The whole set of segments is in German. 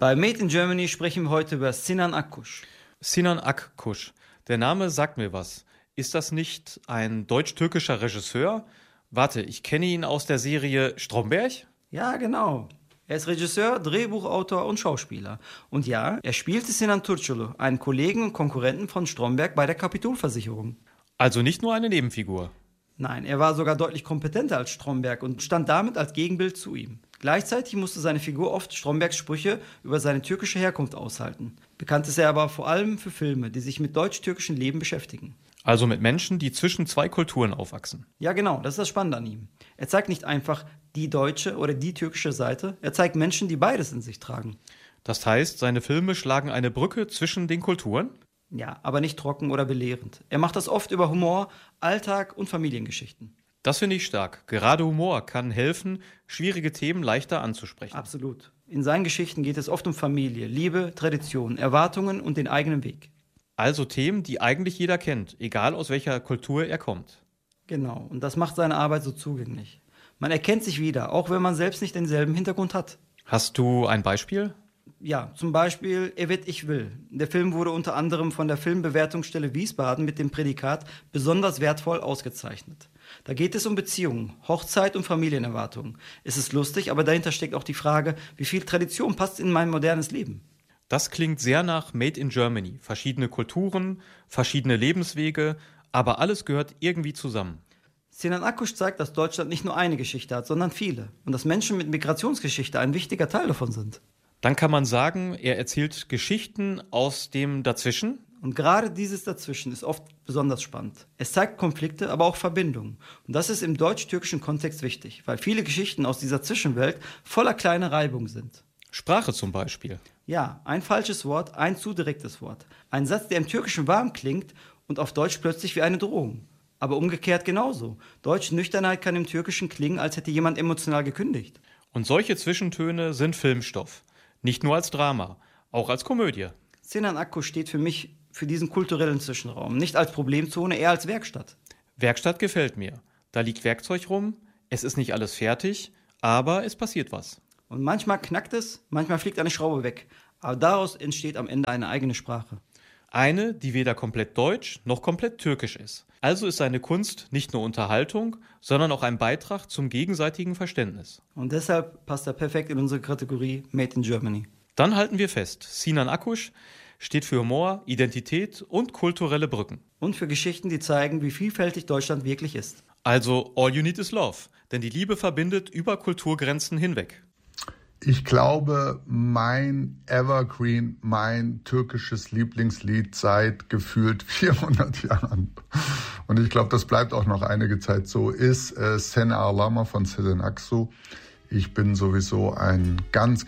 Bei Made in Germany sprechen wir heute über Sinan Akkuş. Sinan Akkuş. Der Name sagt mir was. Ist das nicht ein deutsch-türkischer Regisseur? Warte, ich kenne ihn aus der Serie Stromberg? Ja, genau. Er ist Regisseur, Drehbuchautor und Schauspieler. Und ja, er spielte Sinan Türkçulu, einen Kollegen und Konkurrenten von Stromberg bei der Kapitolversicherung. Also nicht nur eine Nebenfigur. Nein, er war sogar deutlich kompetenter als Stromberg und stand damit als Gegenbild zu ihm. Gleichzeitig musste seine Figur oft Strombergs Sprüche über seine türkische Herkunft aushalten. Bekannt ist er aber vor allem für Filme, die sich mit deutsch-türkischen Leben beschäftigen. Also mit Menschen, die zwischen zwei Kulturen aufwachsen. Ja, genau, das ist das Spannende an ihm. Er zeigt nicht einfach die deutsche oder die türkische Seite, er zeigt Menschen, die beides in sich tragen. Das heißt, seine Filme schlagen eine Brücke zwischen den Kulturen? Ja, aber nicht trocken oder belehrend. Er macht das oft über Humor, Alltag und Familiengeschichten. Das finde ich stark. Gerade Humor kann helfen, schwierige Themen leichter anzusprechen. Absolut. In seinen Geschichten geht es oft um Familie, Liebe, Tradition, Erwartungen und den eigenen Weg. Also Themen, die eigentlich jeder kennt, egal aus welcher Kultur er kommt. Genau, und das macht seine Arbeit so zugänglich. Man erkennt sich wieder, auch wenn man selbst nicht denselben Hintergrund hat. Hast du ein Beispiel? Ja, zum Beispiel Evet ich will. Der Film wurde unter anderem von der Filmbewertungsstelle Wiesbaden mit dem Prädikat besonders wertvoll ausgezeichnet. Da geht es um Beziehungen, Hochzeit und Familienerwartungen. Es ist lustig, aber dahinter steckt auch die Frage, wie viel Tradition passt in mein modernes Leben? Das klingt sehr nach Made in Germany. Verschiedene Kulturen, verschiedene Lebenswege, aber alles gehört irgendwie zusammen. Sinan Akkuş zeigt, dass Deutschland nicht nur eine Geschichte hat, sondern viele. Und dass Menschen mit Migrationsgeschichte ein wichtiger Teil davon sind. Dann kann man sagen, er erzählt Geschichten aus dem Dazwischen. Und gerade dieses Dazwischen ist oft besonders spannend. Es zeigt Konflikte, aber auch Verbindungen. Und das ist im deutsch-türkischen Kontext wichtig, weil viele Geschichten aus dieser Zwischenwelt voller kleiner Reibung sind. Sprache zum Beispiel. Ja, ein falsches Wort, ein zu direktes Wort. Ein Satz, der im Türkischen warm klingt und auf Deutsch plötzlich wie eine Drohung. Aber umgekehrt genauso. Deutsche Nüchternheit kann im Türkischen klingen, als hätte jemand emotional gekündigt. Und solche Zwischentöne sind Filmstoff. Nicht nur als Drama, auch als Komödie. Sinan Akkuş steht für mich für diesen kulturellen Zwischenraum. Nicht als Problemzone, eher als Werkstatt. Werkstatt gefällt mir. Da liegt Werkzeug rum, es ist nicht alles fertig, aber es passiert was. Und manchmal knackt es, manchmal fliegt eine Schraube weg. Aber daraus entsteht am Ende eine eigene Sprache. Eine, die weder komplett deutsch noch komplett türkisch ist. Also ist seine Kunst nicht nur Unterhaltung, sondern auch ein Beitrag zum gegenseitigen Verständnis. Und deshalb passt er perfekt in unsere Kategorie Made in Germany. Dann halten wir fest, Sinan Akkuş steht für Humor, Identität und kulturelle Brücken. Und für Geschichten, die zeigen, wie vielfältig Deutschland wirklich ist. Also all you need is love, denn die Liebe verbindet über Kulturgrenzen hinweg. Ich glaube, mein Evergreen, mein türkisches Lieblingslied seit gefühlt 400 Jahren. Und ich glaube, das bleibt auch noch einige Zeit so, ist Sen Ağlama von Sezen Aksu. Ich bin sowieso ein ganz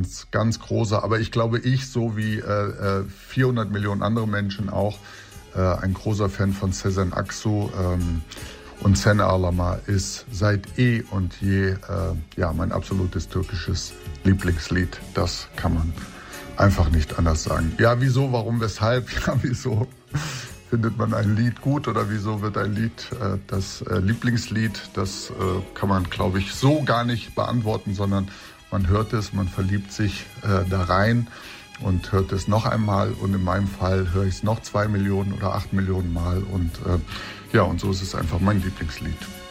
großer, aber ich glaube, so wie 400 Millionen andere Menschen auch, ein großer Fan von Sezen Aksu. Und Sen Ağlama ist seit eh und je mein absolutes türkisches Lieblingslied. Das kann man einfach nicht anders sagen. Ja, wieso, warum, weshalb? Ja, wieso findet man ein Lied gut oder wieso wird ein Lied das Lieblingslied? Das kann man, glaube ich, so gar nicht beantworten, sondern man hört es, man verliebt sich da rein und hört es noch einmal. Und in meinem Fall höre ich es noch 2 Millionen oder 8 Millionen Mal und und so ist es einfach mein Lieblingslied.